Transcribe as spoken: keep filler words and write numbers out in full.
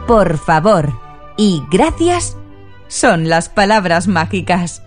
por favor y gracias son las palabras mágicas.